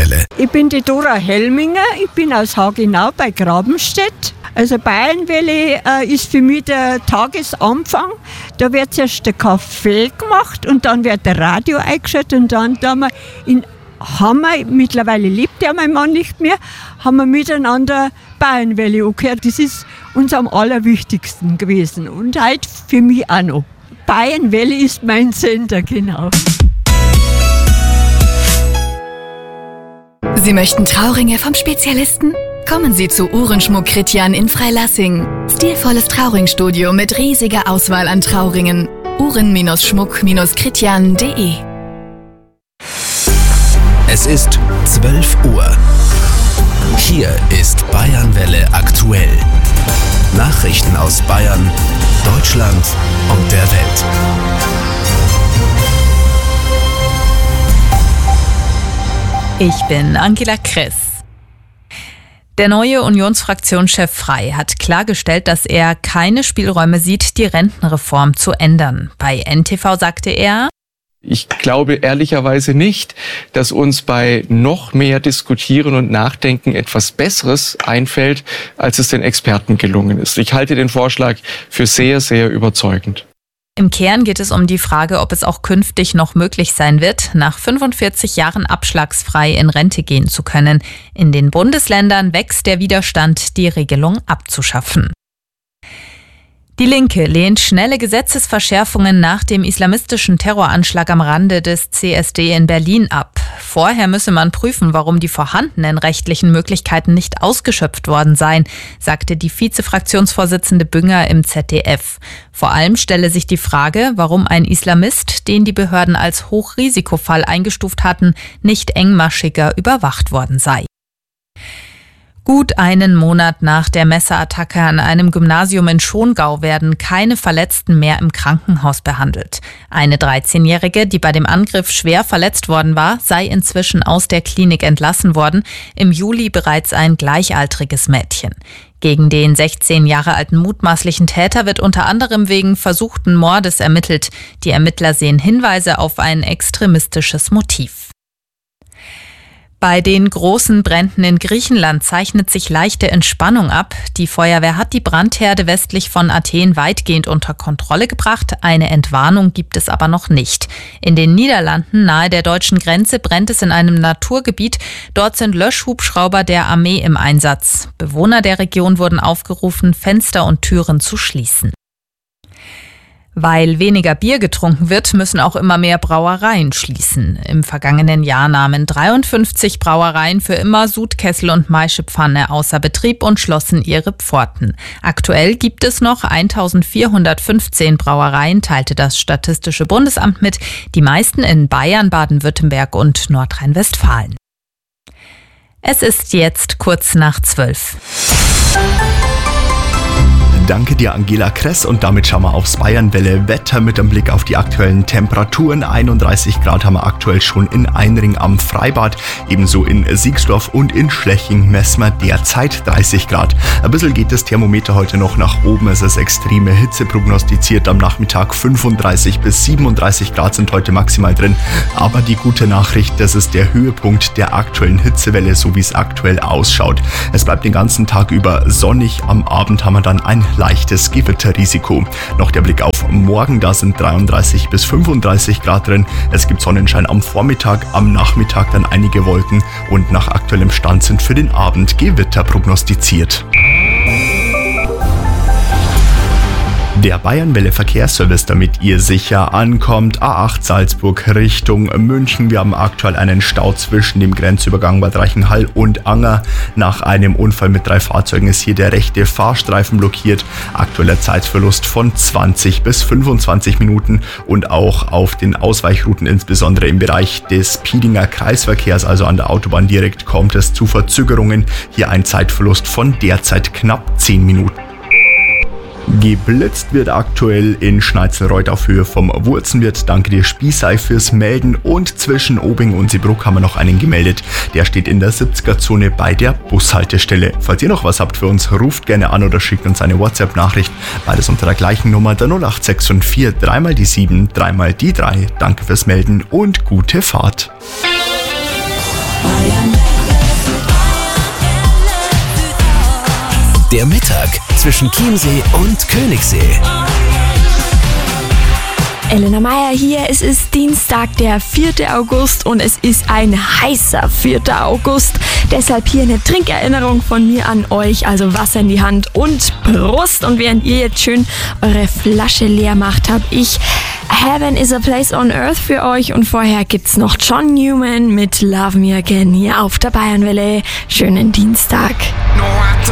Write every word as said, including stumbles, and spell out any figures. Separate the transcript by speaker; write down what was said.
Speaker 1: Bayernwelle.
Speaker 2: Ich bin die Dora Helminger, ich bin aus Hagenau bei Grabenstedt. Also Bayernwelle äh, ist für mich der Tagesanfang. Da wird zuerst der Kaffee gemacht und dann wird der Radio eingeschaltet und dann da wir in haben wir, mittlerweile lebt ja mein Mann nicht mehr, haben wir miteinander Bayernwelle angehört. Das ist uns am allerwichtigsten gewesen und heute für mich auch noch. Bayernwelle ist mein Sender, genau.
Speaker 3: Sie möchten Trauringe vom Spezialisten? Kommen Sie zu Uhrenschmuck Kritjan in Freilassing. Stilvolles Trauringstudio mit riesiger Auswahl an Trauringen. uhren-schmuck kritjan punkt de.
Speaker 1: Es ist zwölf Uhr. Hier ist Bayernwelle aktuell. Nachrichten aus Bayern, Deutschland und der Welt.
Speaker 4: Ich bin Angela Kress. Der neue Unionsfraktionschef Frey hat klargestellt, dass er keine Spielräume sieht, die Rentenreform zu ändern. Bei N T V sagte er:
Speaker 5: Ich glaube ehrlicherweise nicht, dass uns bei noch mehr Diskutieren und Nachdenken etwas Besseres einfällt, als es den Experten gelungen ist. Ich halte den Vorschlag für sehr, sehr überzeugend.
Speaker 4: Im Kern geht es um die Frage, ob es auch künftig noch möglich sein wird, nach fünfundvierzig Jahren abschlagsfrei in Rente gehen zu können. In den Bundesländern wächst der Widerstand, die Regelung abzuschaffen. Die Linke lehnt schnelle Gesetzesverschärfungen nach dem islamistischen Terroranschlag am Rande des C S D in Berlin ab. Vorher müsse man prüfen, warum die vorhandenen rechtlichen Möglichkeiten nicht ausgeschöpft worden seien, sagte die Vizefraktionsvorsitzende Bünger im Z D F. Vor allem stelle sich die Frage, warum ein Islamist, den die Behörden als Hochrisikofall eingestuft hatten, nicht engmaschiger überwacht worden sei. Gut einen Monat nach der Messerattacke an einem Gymnasium in Schongau werden keine Verletzten mehr im Krankenhaus behandelt. Eine dreizehnjährige, die bei dem Angriff schwer verletzt worden war, sei inzwischen aus der Klinik entlassen worden. Im Juli bereits ein gleichaltriges Mädchen. Gegen den sechzehn Jahre alten mutmaßlichen Täter wird unter anderem wegen versuchten Mordes ermittelt. Die Ermittler sehen Hinweise auf ein extremistisches Motiv. Bei den großen Bränden in Griechenland zeichnet sich leichte Entspannung ab. Die Feuerwehr hat die Brandherde westlich von Athen weitgehend unter Kontrolle gebracht. Eine Entwarnung gibt es aber noch nicht. In den Niederlanden nahe der deutschen Grenze brennt es in einem Naturgebiet. Dort sind Löschhubschrauber der Armee im Einsatz. Bewohner der Region wurden aufgerufen, Fenster und Türen zu schließen. Weil weniger Bier getrunken wird, müssen auch immer mehr Brauereien schließen. Im vergangenen Jahr nahmen dreiundfünfzig Brauereien für immer Sudkessel und Maischepfanne außer Betrieb und schlossen ihre Pforten. Aktuell gibt es noch eintausendvierhundertfünfzehn Brauereien, teilte das Statistische Bundesamt mit, die meisten in Bayern, Baden-Württemberg und Nordrhein-Westfalen. Es ist jetzt kurz nach zwölf.
Speaker 6: Danke dir, Angela Kress, und damit schauen wir aufs Bayernwelle Wetter mit einem Blick auf die aktuellen Temperaturen. einunddreißig Grad haben wir aktuell schon in Einring am Freibad, ebenso in Siegsdorf und in Schleching messen wir derzeit dreißig Grad. Ein bisschen geht das Thermometer heute noch nach oben, es ist extreme Hitze prognostiziert, am Nachmittag fünfunddreißig bis siebenunddreißig Grad sind heute maximal drin, aber die gute Nachricht, das ist der Höhepunkt der aktuellen Hitzewelle, so wie es aktuell ausschaut. Es bleibt den ganzen Tag über sonnig, am Abend haben wir dann ein leichtes Gewitterrisiko. Noch der Blick auf morgen, da sind dreiunddreißig bis fünfunddreißig Grad drin. Es gibt Sonnenschein am Vormittag, am Nachmittag dann einige Wolken und nach aktuellem Stand sind für den Abend Gewitter prognostiziert. Der Bayernwelle Verkehrsservice, damit ihr sicher ankommt. A acht Salzburg Richtung München. Wir haben aktuell einen Stau zwischen dem Grenzübergang Bad Reichenhall und Anger. Nach einem Unfall mit drei Fahrzeugen ist hier der rechte Fahrstreifen blockiert. Aktueller Zeitverlust von zwanzig bis fünfundzwanzig Minuten und auch auf den Ausweichrouten, insbesondere im Bereich des Piedinger Kreisverkehrs, also an der Autobahn direkt, kommt es zu Verzögerungen. Hier ein Zeitverlust von derzeit knapp zehn Minuten. Geblitzt wird aktuell in Schneizelreuth auf Höhe vom Wurzenwirt. Danke dir, Spiesei, fürs Melden. Und zwischen Obing und Seebruck haben wir noch einen gemeldet. Der steht in der siebziger-Zone bei der Bushaltestelle. Falls ihr noch was habt für uns, ruft gerne an oder schickt uns eine WhatsApp-Nachricht. Beides unter der gleichen Nummer, der null acht sechs vier, dreimal die sieben, dreimal die drei. Danke fürs Melden und gute Fahrt.
Speaker 7: Bayern.
Speaker 1: Der Mittag zwischen Chiemsee und Königssee.
Speaker 7: Elena Meyer hier, es ist Dienstag, der vierte August und es ist ein heißer vierter August. Deshalb hier eine Trinkerinnerung von mir an euch, also Wasser in die Hand und Prost. Und während ihr jetzt schön eure Flasche leer macht, habe ich Heaven is a Place on Earth für euch und vorher gibt's noch John Newman mit Love Me Again hier auf der Bayernwelle. Schönen Dienstag.